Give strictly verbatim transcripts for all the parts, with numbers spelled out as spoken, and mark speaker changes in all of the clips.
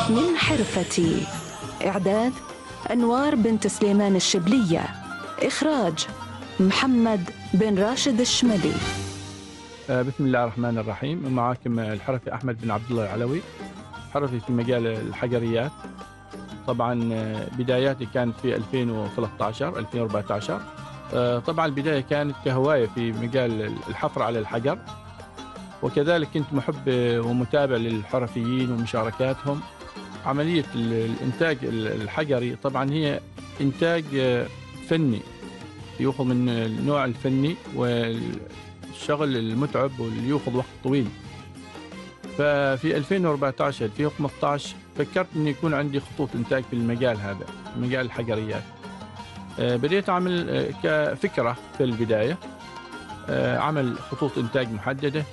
Speaker 1: من حرفتي. إعداد أنوار بنت سليمان الشبلية. إخراج محمد بن راشد الشملي.
Speaker 2: بسم الله الرحمن الرحيم. معاكم الحرفي أحمد بن عبد الله العلوي، حرفي في مجال الحجريات. طبعا بداياتي كانت في ألفين وثلاثة عشر ألفين وأربعة عشر. طبعا البداية كانت كهواية في مجال الحفر على الحجر، وكذلك كنت محب ومتابع للحرفيين ومشاركاتهم. عملية الإنتاج الحجري طبعا هي إنتاج فني، يأخذ من النوع الفني والشغل المتعب واللي يأخذ وقت طويل. ففي ألفين وأربعة عشر ألفين وخمسة عشر فكرت أن يكون عندي خطوط إنتاج في المجال هذا، مجال الحجريات. بديت أعمل كفكرة في البداية، عمل خطوط إنتاج محددة.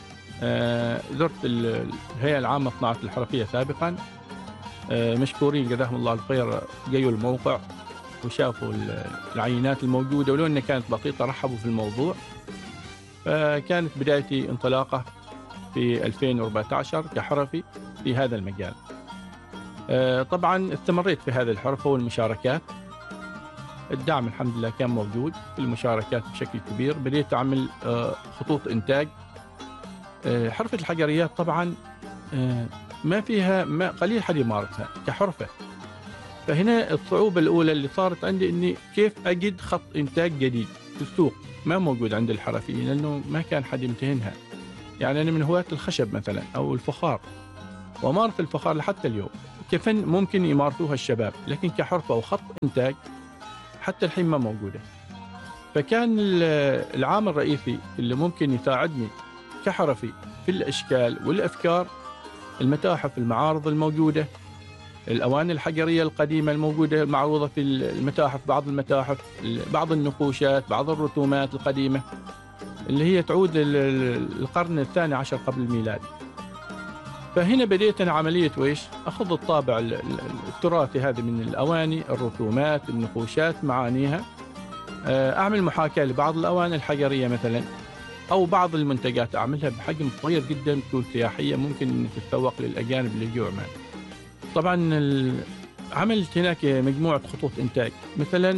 Speaker 2: زرت الهيئة العامة للصناعات الحرفية سابقا، مشكورين جزاهم الله الخير، جيوا الموقع وشافوا العينات الموجودة، ولو أنها كانت بسيطة رحبوا في الموضوع. فكانت بدايتي انطلاقة في ألفين وأربعة عشر كحرفي في هذا المجال. طبعا استمريت في هذه الحرفة والمشاركات. الدعم الحمد لله كان موجود في المشاركات بشكل كبير. بديت أعمل خطوط إنتاج. حرفة الحجريات طبعا ما فيها ما قليل حد يمارسها كحرفة. فهنا الصعوبة الأولى اللي صارت عندي إني كيف أجد خط إنتاج جديد في السوق، ما موجود عند الحرفيين لأنه ما كان حد يمتهنها. يعني أنا من هواة الخشب مثلا أو الفخار، ومارس الفخار لحتى اليوم كفن ممكن يمارسوها الشباب، لكن كحرفة أو خط إنتاج حتى الحين ما موجودة. فكان العامل الرئيسي اللي ممكن يساعدني كحرفي في الأشكال والأفكار المتاحف، المعارض الموجودة، الأواني الحجرية القديمة الموجودة معروضة في المتاحف، بعض المتاحف، بعض النقوشات، بعض الرسومات القديمة اللي هي تعود للقرن الثاني عشر قبل الميلاد. فهنا بديت أنا عملية ويش أخذ الطابع التراثي هذا من الأواني، الرسومات، النقوشات، معانيها، أعمل محاكاة لبعض الأواني الحجرية مثلا، أو بعض المنتجات أعملها بحجم صغير جدا تكون سياحية ممكن أن تتسوق للأجانب اللي يجوا عمان. طبعا عملت هناك مجموعة خطوط إنتاج. مثلا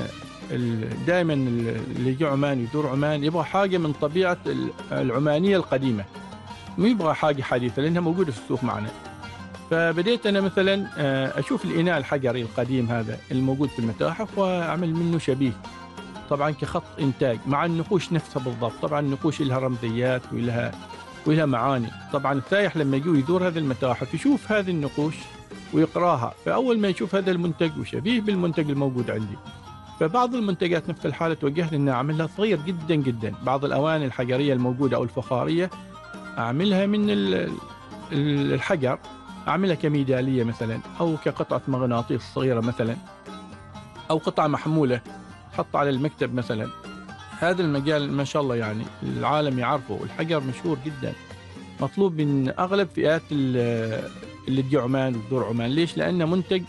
Speaker 2: دائما اللي يجوا عمان يدور عمان يبغى حاجة من طبيعة العمانية القديمة، ما يبغى حاجة حديثة لأنها موجودة في السوق معنا. فبديت أنا مثلا أشوف الإناء الحجري القديم هذا الموجود في المتاحف وأعمل منه شبيه، طبعا كخط إنتاج مع النقوش نفسها بالضبط. طبعا النقوش لها رمزيات ولها ولها معاني. طبعا السائح لما يجي يزور هذه المتاحف يشوف هذه النقوش ويقراها، فأول ما يشوف هذا المنتج وشبيه بالمنتج الموجود عندي. فبعض المنتجات نفس الحالة توجهت إن أعملها صغير جدا جدا. بعض الأواني الحجرية الموجودة أو الفخارية أعملها من الحجر، أعملها كميدالية مثلا، أو كقطعة مغناطيس صغيرة مثلا، أو قطعة محمولة تحط على المكتب مثلا. هذا المجال ما شاء الله يعني العالم يعرفه، والحجر مشهور جدا، مطلوب من أغلب فئات اللي تجي عمان وتدور عمان. ليش؟ لأنه منتج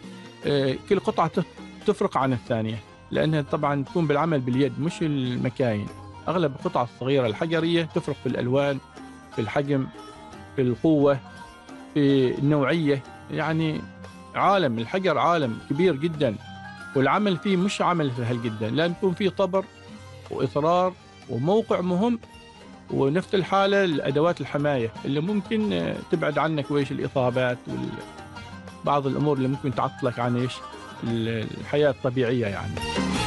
Speaker 2: كل قطعة تفرق عن الثانية، لأنها طبعا تكون بالعمل باليد مش المكاين. أغلب القطع الصغيرة الحجرية تفرق في الألوان، في الحجم، في القوة، في النوعية. يعني عالم الحجر عالم كبير جدا، والعمل فيه مش عمل سهل جدا، لأن يكون فيه طبر وإصرار وموقع مهم، ونفس الحالة الأدوات الحماية اللي ممكن تبعد عنك ويش الإصابات وبعض الأمور اللي ممكن تعطلك عن إيش الحياة الطبيعية يعني.